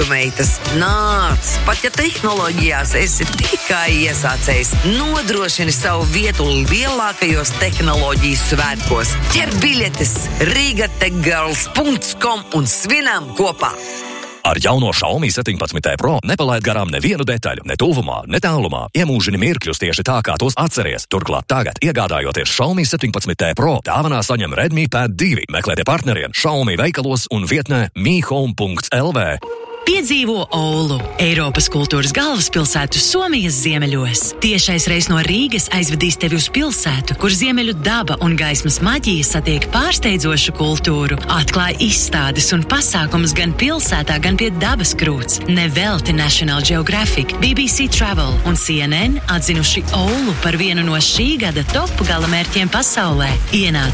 meitas, nāc, pat ja tehnoloģijās esi tikai iesācējs, nodrošini savu vietu lielākajos tehnoloģiju svētkos. Ķer biļetes rigatechgirls.com un svinām kopā! Ar jauno Xiaomi 17T Pro nepalaid garām nevienu detaļu, ne tuvumā, ne tālumā. Iemūžini mirkļus tieši tā, kā tos atceries. Turklāt tagad, iegādājoties Xiaomi 17T Pro, dāvanā saņem Redmi Pad 2. Meklētie partneriem Xiaomi veikalos un vietnē mihome.lv. Piedzīvo Oulu, Eiropas kultūras galvaspilsētu Somijas ziemeļos. Tiešais reis no Rīgas aizvedīs tevi uz pilsētu, kur ziemeļu daba un gaismas maģija satiek pārsteidzošu kultūru. Atklāj izstādes un pasākumus gan pilsētā, gan pie dabas krūts. Nevelti National Geographic, BBC Travel un CNN atzinuši Oulu par vienu no šī gada top galamērķiem pasaulē. Ienāc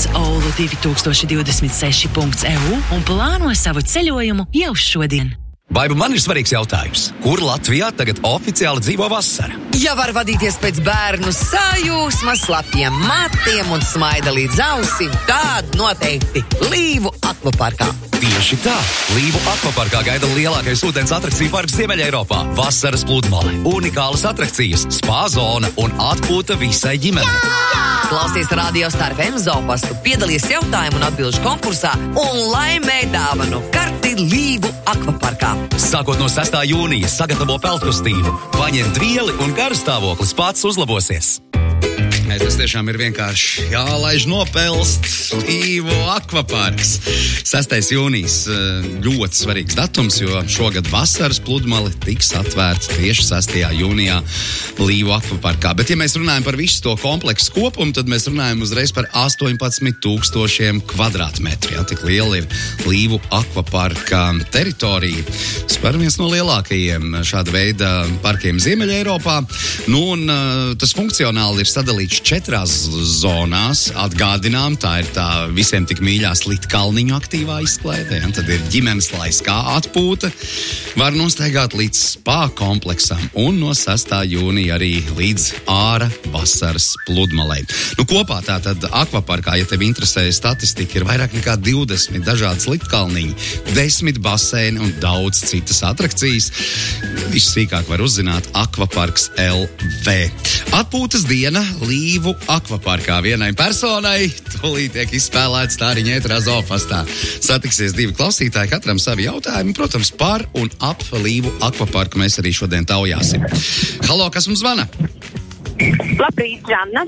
oulu2026.eu un plāno savu ceļojumu jau šodien. Baiba, man ir svarīgs jautājums. Kur Latvijā tagad oficiāli dzīvo vasara? Ja var vadīties pēc bērnu sajūsmas, slapjiem matiem un smaida līdz ausim, tad noteikti Līvu akvaparkā. Tieši tā! Līvu akvaparkā gaida lielākais ūdens atrakciju parks Ziemeļeiropā. Vasaras pludmale, unikālas atrakcijas, spā zona un atpūta visai ģimenei. Klausies Radio Star FM zoopastu, piedalies jautājumu un atbilžu konkursā un laimē dāvanu karti Līvu akvaparkā. Sākot no 6. jūnija sagatavo peltkostīmu, paņem dvieli un garstāvoklis pats uzlabosies. Tas tiešām ir vienkārši jālaiž nopelst Līvu akvaparks. 6. jūnijas ļoti svarīgs datums, jo šogad vasaras pludmale tiks atvērta tieši 6. jūnijā Līvu akvaparkā. Bet, ja mēs runājam par visu to kompleksu kopumu, tad mēs runājam uzreiz par 18,000 kvadrātmetru. Jā, tik liela ir Līvu akvaparka teritorija. Tas ir viens no lielākajiem šāda veida parkiem Ziemeļeiropā. Nu, un tas funkcionāli ir sadalīts 4 zonās. Atgādinām, tā ir tā visiem tik mīļā Slitkalniņu aktīvā izklaide. Tad ir ģimenes laiskā atpūta. Var nostaigāt līdz spā kompleksam un no 6. jūnija arī līdz āra vasaras pludmalei. Nu, kopā tātad akvaparkā, ja tev interesē statistika, ir vairāk nekā 20 dažādi Slitkalniņi, 10 baseini un daudz citas atrakcijas. Viss sīkāk var uzzināt Akvaparks LV. Atpūtas diena Līvu akvaparkā vienai personai. Tūlīt tiek izspēlēts Tāriņa ēterā zoopastā. Satiksies 2 klausītāji, katram savi jautājumi. Protams, par un ap Līvu akvaparku mēs arī šodien taujāsim. Halo, kas mums zvana? Labrīt, Žanna.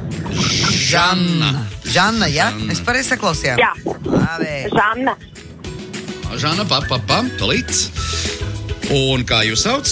Žanna, ja? Es pareizi saklausījām? Jā. Labi. Žanna. Žanna, tūlīt. Un kā jūs sauc?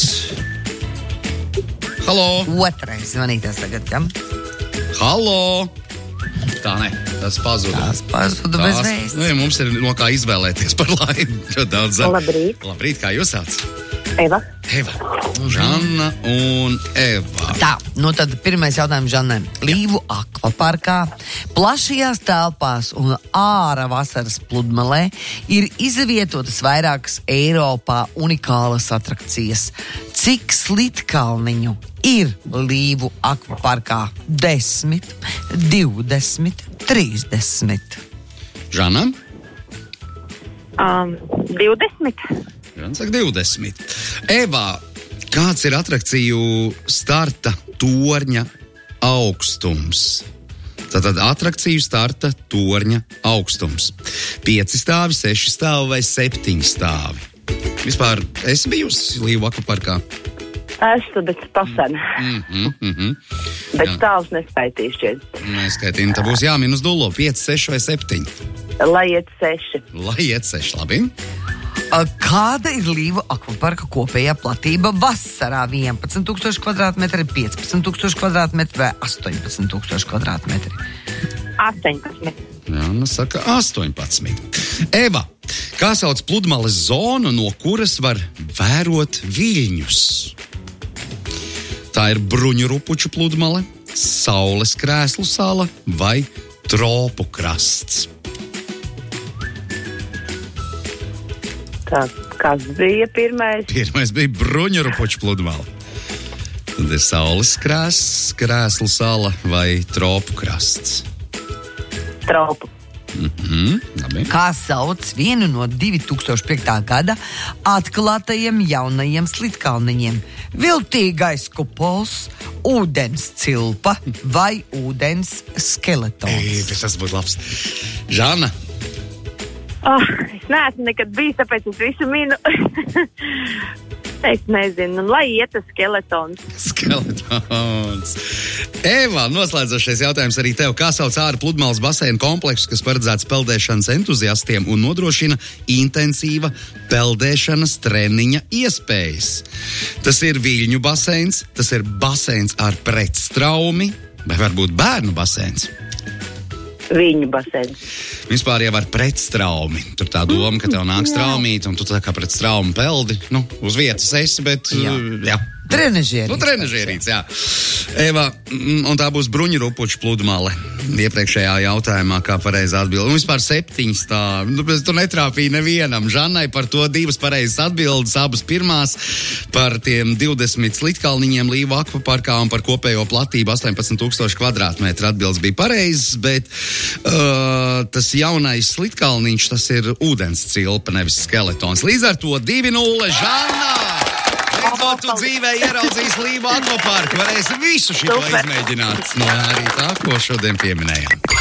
Halo. Otrais zvanītājs tagad, kam? Halo. Tā ne, tas pazuda. Tas pazuda bez vēsts. Nu, ja mums ir no kā izvēlēties par laimi. Daudz Labrīt. Labrīt, kā jūs sauc? Eva. Žanna un Eva. Tā, nu tad pirmais jautājums Žannai. Līvu akvaparkā, plašajās telpās un āra vasaras pludmalē ir izvietotas vairākas Eiropā unikālas atrakcijas. Cik Slitkalniņu ir Līvu akvaparkā? 10, 20, 30. Žanna? 20. Žanna saka 20. Eva, kāds ir atrakciju starta torņa augstums? Tātad atrakciju starta torņa augstums. 5 stāvi, 6 stāvi vai 7 stāvi? Vispār esi bijusi Līvu akvaparkā? Esmu, bet pasen. Bet stāvus neskaitīšu. Neskaitīju, tad būs jāmin uz dullo 5, 6 vai 7. Lai iet 6. Lai iet 6, labi. Kāda ir Līvu akvaparka kopējā platība vasarā? 11,000 kvadrātmetri, 15,000 kvadrātmetri vai 18,000 kvadrātmetri? 18. Jā, nu saka 18. Eva, kā sauc pludmales zonu, no kuras var vērot viļņus? Tā ir Bruņurupuču pludmale, Saules krēslu sala vai Tropu krasts? Tā, kas bija pirmais? Pirmais bija Bruņurupuču pludmale. Tad ir Saules krēslu sala vai Tropu krasts? Tropu. Labi. Kā sauc vienu no 2005. gada atklātajiem jaunajiem slitkalniņiem? Viltīgais kupols, ūdens cilpa vai ūdens skeletons? Tas būtu labs. Žana? Es neesmu nekad bijis, tāpēc es visu minu. Es nezinu, lai iet tas skeletons. Skeletons. Eva, noslēdzošais jautājums arī tev. Kā sauc ārā pludmales baseina kompleksu, kas paredzēts peldēšanas entuziastiem un nodrošina intensīva peldēšanas treniņa iespējas? Tas ir viļņu baseins, tas ir baseins ar pretstraumi, vai varbūt bērnu baseins? Viņu basēns. Vispār jau ar pretstraumi. Tur tā doma, ka tev nāks traumīt, un tu tā kā pret straumu peldi. Uz vietas esi, bet jā. Trenežierīts. Trenežierīts, jā. Eva, un tā būs bruņurupuču pludmale. Iepriekšējā jautājumā, kā pareizi atbildi. Vispār 7 tā. Tu netrāpīji nevienam. Žannai par to 2 pareizas atbildes, abas pirmās par tiem 20 slitkalniņiem Līvu akvaparkā un par kopējo platību 18,000 kvadrātmetru atbildes bija pareizes, bet tas jaunais slitkalniņš, tas ir ūdens cilpa, nevis skeletons. Līdz ar to 2-0 Žanna! Beidzot, tu dzīvē ieraudzīs Līvu akvaparku. Varēsi visu šito izmēģināt. No arī tā, ko šodien pieminējām.